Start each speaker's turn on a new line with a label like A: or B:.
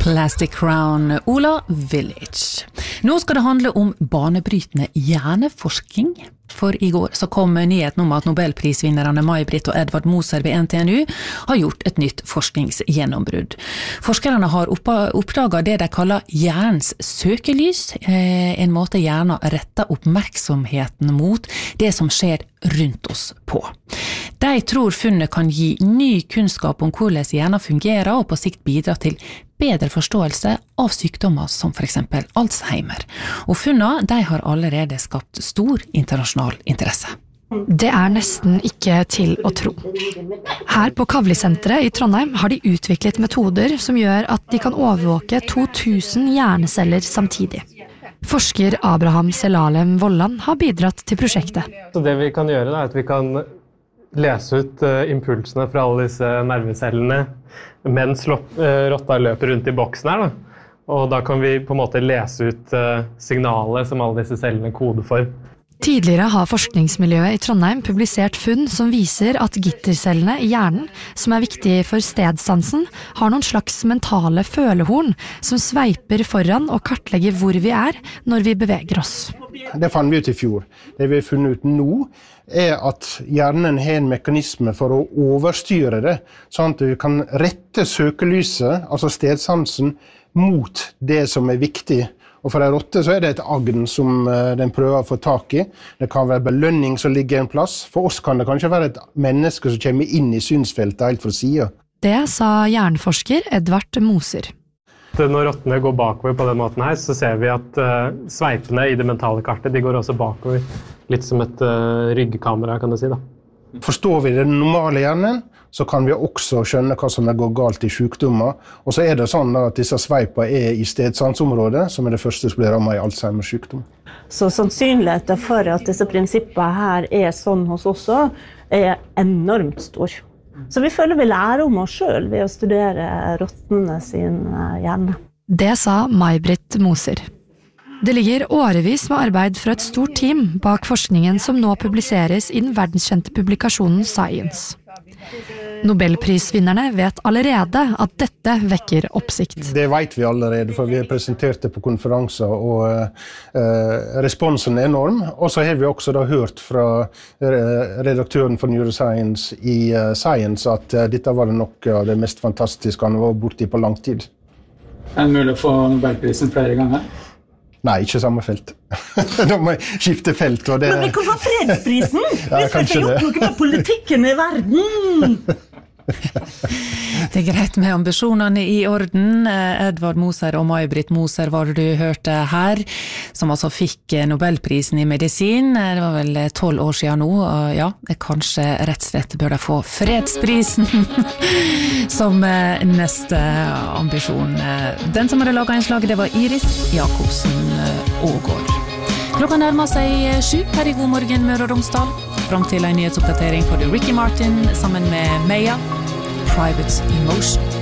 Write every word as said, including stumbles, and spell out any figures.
A: Plastic Crown, Ola Village. Nå skal det handle om banebrytende hjerneforskning. For i går så kom nyheten om at Nobelprisvinnerne May-Britt og Edvard Moser ved N T N U har gjort et nytt forskningsgjennombrudd. Forskerne har oppdaget det de kaller hjernens søkelys, en måte hjernen retter oppmerksomheten mot det som skjer rundt oss på. De tror funnet kan gi ny kunnskap om hvordan hjernen fungerer og på sikt bidra til bedre forståelse av sykdommer som for eksempel Alzheimer. Og funnene de har allerede skapt stor internasjonal interesse.
B: Det er nesten ikke til å tro. Her på Kavli-senteret i Trondheim har de utviklet metoder som gjør at de kan overvåke to tusen hjerneceller samtidig. Forsker Abraham Selalem Vollan har bidratt til prosjektet.
C: Så det vi kan gjøre da, er at vi kan lese ut uh, impulsene fra alle disse nervecellene mens uh, rotta løper rundt i boksen her. Da. Og da kan vi på en måte lese ut uh, signalet som alle disse cellene koder for.
B: Tidligere har forskningsmiljøet i Trondheim publisert funn som viser at gittercellene i hjernen, som er viktige for stedsansen, har noen slags mentale følehorn som sveiper foran og kartlegger hvor vi er når vi beveger oss.
D: Det fant vi ut i fjor. Det vi har funnet ut nå er at hjernen har en mekanisme for å overstyre det, sånn at du kan rette søkelyset, altså stedsansen, mot det som er viktig. Og for en rotte så er det et agn som den prøver å få tak i. Det kan være belønning som ligger en plass. For oss kan det kanskje være et menneske som kommer inn i synsfeltet helt fra siden.
B: Det sa hjerneforsker Edvard Moser.
C: Når rottene går bakover på den måten her, så ser vi at uh, sveipene i det mentale kartet, de går også bakover. Litt som et uh, ryggkamera, kan du si da.
D: Forstår vi den normale hjernen, så kan vi også skjønne hva som går galt i sykdommer. Og så er det sånn da, at disse sveipene er i stedsansområdet, som er det første som blir rammet i Alzheimers sykdom.
E: Så sannsynligheten for at disse prinsippene her er sånn hos oss også, er enormt stor. Så vi føler vi lærer om oss selv ved å studere rottene sin hjerne.
B: Det sa May-Britt Moser. Det ligger årevis med arbeid fra et stort team bak forskningen som nå publiseres i den verdenskjente publikasjonen Science. Nobelprisvinnerne vet allerede at dette vekker oppsikt.
D: Det vet vi allerede, for vi har presentert det på konferanser, og uh, responsen er enorm. Og så har vi også da hørt fra redaktøren for Neuroscience i uh, Science at uh, dette var det nok av det mest fantastiske han var borti på lang tid.
F: Er det mulig å få Nobelprisen flere ganger?
D: Nei, ikke samme felt. Da må jeg skifte felt. Og det...
E: Men vi kan få fredsprisen!
D: Ja,
E: vi skal få gjort noe med politikken i verden!
A: Det er greit med ambisjonene i orden. Edvard Moser og May-Britt Moser var det du hørte her, som altså fikk Nobelprisen i medisin. Det var vel tolv år siden nå, og ja, kanskje rett og slett bør de få fredsprisen som neste ambisjon. Den som hadde laget innslaget, det var Iris Jakobsen Ågård. Klokka nærmer seg sju her i God morgen Møre og Romsdal. Fram til en nyhetsoppdatering får du Ricky Martin sammen med Meia, Private Emotion.